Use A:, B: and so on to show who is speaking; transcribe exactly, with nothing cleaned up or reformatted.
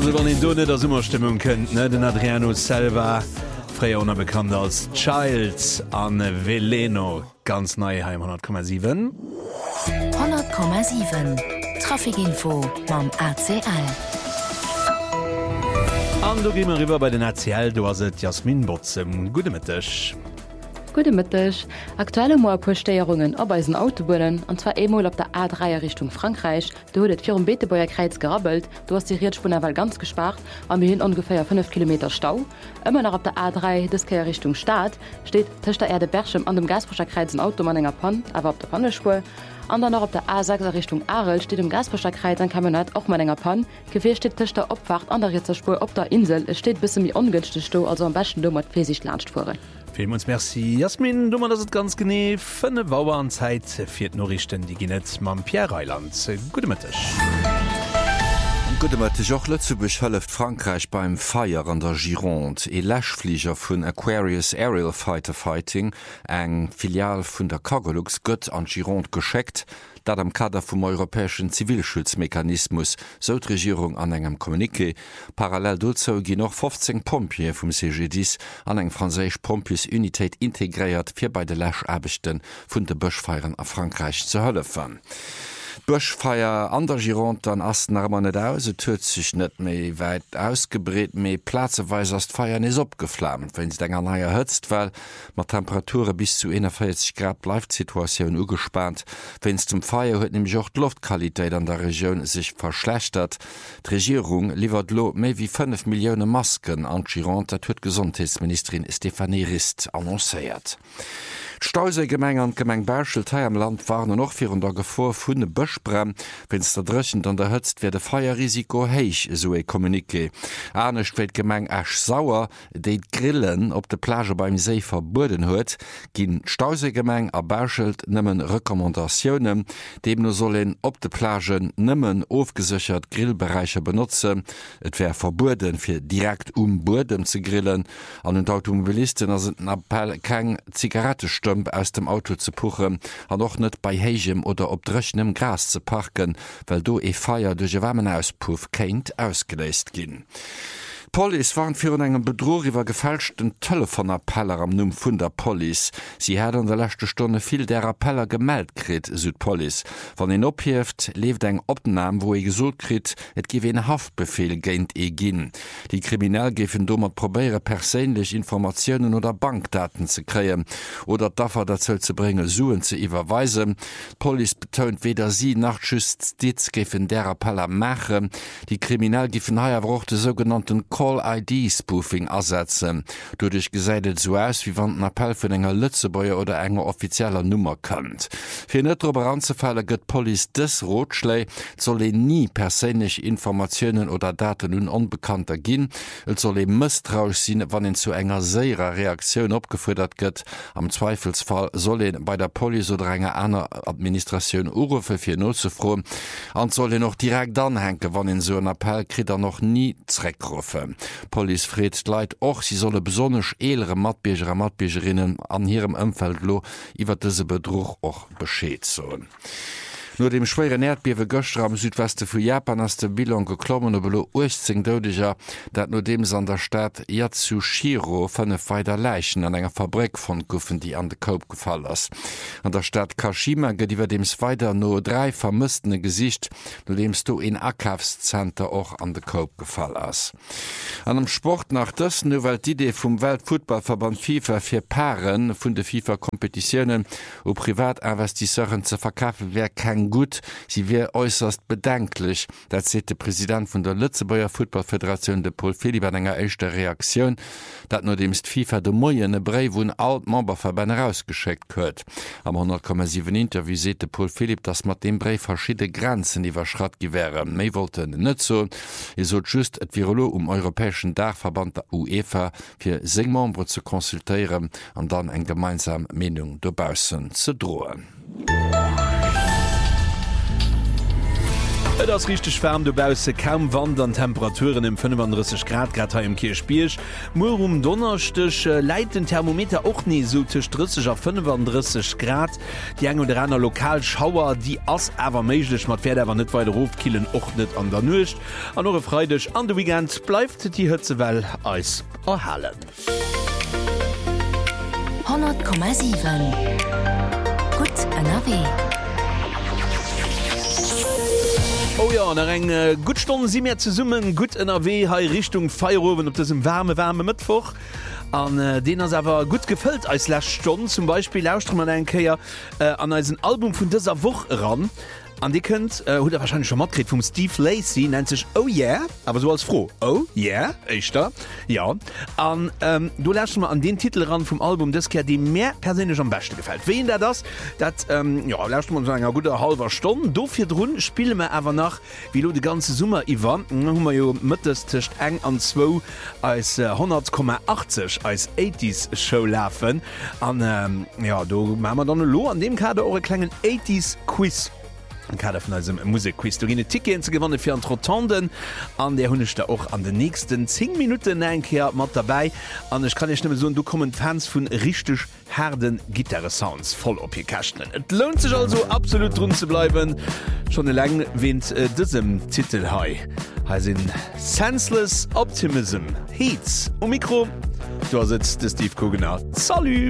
A: Also wann en Donne der Summerstimmung kënnt ne den Adriano Selva Fréoner bekannt als Child an Veleno ganz neiheim hundert Komma sieben
B: hundert Komma sieben Trafikinfo mam A C L.
A: An du gimmer riwer bei den A C L, du as et Jasmin Botzem Gude Mittech.
C: Gute Mittag. Aktuelle Moorpusteierungen op eisen Autobunnen, und zwar emol op der A drei Richtung Frankreich. Du huet vir um Beetebauer Kreuz gerabbelt, du hast die Rietspunnerwal ganz gespart, an mir hin ungefähr fünf Kilometer Stau. Immer noch op der A drei Diskeier Richtung Staat steht Tisch der Erde Berchem an dem Gasbrucher Kreuz ein Auto an enger Pan, aber op der Pannespur. Und dann noch op der A sechs Richtung Arel steht im Gasbrucher Kreuz ein Kabinett auch mal enger Pan. Gefehl steht Tisch der Opfahrt an der Ritzerspur op der Insel. Es steht bis mir ungünstig Sto, also am besten dummer Pfesig Landspure.
A: Vielen uns merci Jasmin, dummer das ist ganz gene fünf Bauer an Zeit vier Norrichten die Ginet mam Pierre Reiland. Gute Mittag.
D: Gute Mittag auch Lützeburg hilft Frankreich beim Feier an der Gironde. E Lashflieger von Aquarius Aerial Fighter Fighting, eng Filial von der Cargolux gött an Gironde gescheckt, dat am Kader vom europäischen Zivilschutzmechanismus so die Regierung an engem Kommuniqué. Parallel dazu gi noch fünfzehn Pompier vom C G dix an eng französisch Pompiers Unität integriert für bei de Lasharbechten von de Buschfeiern a Frankreich zu helfen. Buschfeier an der Gironde an asten armer net aus, huet sich net méi weit ausgebreet, méi plazeweis as Feier is opgeflammt, wenn se enger naier hëtzt, weil mat Temperature bis zu einundvierzig Grad bleibt Situationun ugespannt. Wenns zum Feier huet nämlich auch Luftqualität an der Region sich verschlechtert. Die Regierung liefert lo méi wie fünf Millionen Masken an Gironde, dat huet Gesundheitsministerin Stéphanie Rist annoncéiert. Stausegemeng an Gemeng Berscheltei am Land waren noch vir der Gevor vun de Bëschbrem, wenns der Drëchen an der hëtzt wär de Feierrisiko héich so e Kommuniqué. Anecht wéit Gemeng ech sauer, déit Grillen op de Plage beim See verbuden huet, ginn Stausegemeng a Berschelt nëmmen Rekommandationioen, deem no sollen op de Plagen nëmmen ofgesichert Grillbereiche benutzen. Et wär verbuden fir direkt um Burdem ze grillen, an den Automobilisten as een Appell keng Zigarettestö aus dem Auto zu puchen, an noch net bei hegem oder op drechnem Gras zu parken, weil do e Feier durch e warmen Auspuff keint ausgeläst ginn. Police waren für engem Bedroh iwwer gefälschten Telefonappeller am Numm vun der Police. Sie hat an der letzte Stunde viel der Appeller gemeldt krit, Südpolice. Wann en ophieft, lebt eng Opnahme, wo e gesot krit, et giwe en Haftbefehl géint e ginn. Die Kriminell gefen dummer probéiere perélech Informationen oder Bankdaten ze kreien oder daffer dazu ze bringe Suen ze iwwerweisen. Police betont weder sie nach just Ditz gefen der Appeller mache. Die Kriminell gifen haier auch de sogenannten Call-I D-Spoofing ersetzen. Dodurch gesäidet so aus, wie wann den Appell vun enger Lützebäuer oder enger offizieller Nummer kënnt. Fir net darüber anzufälle gëtt Police des Rotschlei soll e nie perséinlich Informationen oder Daten nun unbekannter ginn. Et soll e misstrauisch sinn, wann en zu enger séier Reaktion opgefordert gëtt. Am Zweifelsfall soll en bei der Police oder enger aner Administration urufe fir notzufroen, an soll en noch direkt anhenke, wann en so en Appell krit er noch nie zreckrufe. Police fréet leit och, sie solle besonnech eelere Matbierger a Matbiergerinnen an hirem Ëmfeld lo iwwer dese Bedroch och bescheet zoen. Nur dem schweren Erdbewe Göstre am Südweste vu Japan ass de Bilon geklommen belo achtzehn Dodeger, dat no dems an der Stadt Yatsushiro fënne feider Leichen an enger Fabrik von Guffen, die an de Koop gefall ass. An der Stadt Kashima gët iwwer dems weiter no drei vermëstene Gesicht, no dems du in Akafszenter och an de Koop gefall ass. An dem Sport nach dëssen nowel d'Idee vum Weltfootballverband FIFA fir Paaren vun de FIFA-Kompetitionen o Privatinvestisseuren ze verkaufen wär kein gut, sie wär äußerst bedenklich. Dat seht der Präsident von der Lützebauer Footballföderation de Paul Philipp an enger echter Reaktion, dat nur demst FIFA de Moiene Brei vun alt Memberverbände rausgeschickt huet. Am hundert Komma sieben Interview seht de Paul Philipp, dass mat dem Brei verschiedene Grenzen iwwerschrat gewäre. Mei wollten net so, ihr sollt just et Virolo um europäischen Dachverband der UEFA fir seng Member zu konsultieren an dann eng gemeinsam Meinung dobausen zu drohen.
A: Das richtig warm du bause kaum wandern Temperaturen im fünfunddreißig Grad Grad im Kirchspielch Mur um donnerstech äh, leit den Thermometer auch nie so dreißig auf fünfunddreißig Grad die eng oder einer Lokalschauer die ass awer meiglech mat Pferd awer net weiter Rufkielen och net an der nucht an eure Freidech an de weekend bleibt die Hützewell als erhalen
B: hundert Komma sieben Gut N R W.
A: Oh ja, nach eng äh, gut Stunden sie mir zu summen gut N R W ha Richtung Feierowen op das im warme warme Mittwoch an äh, den er aber gut gefüllt als Laststunde zum Beispiel lauscht man ein Käier äh, an als ein Album von dieser Woche ran. An die könnt äh, er wahrscheinlich schon Madrid vom Steve Lacey nennt sich oh yeah aber so als froh oh yeah ich da ja an ähm, du lässt mal an den Titel ran vom Album das die mehr persönlich am besten gefällt wen der das das ähm, ja lässt man so eine gute halber Stunde dafür drin spielen wir aber nach wie du die ganze Summe Ivan mittest eng an zwei als äh, hundert Komma achtzig als achtziger Show laufen an ähm, ja du machen wir dann lo an dem Kader eure kleinen achtziger Quiz Kader von einem Musikquiz. Du gehst Ticket zu gewonnen für einen Trotanden. An der Hunde da auch an den nächsten zehn Minuten einkehr mit dabei. Und ich kann dir nicht mehr sagen, du kommen Fans von richtig harten Gitarre-Sounds voll auf ihr Kasten. Es lohnt sich also absolut drin zu bleiben. Schon lange wehnt äh, diesem Titel hier. Hier sind Senseless Optimism. Heats. Und Mikro, da sitzt der Steve Kugener. Salut!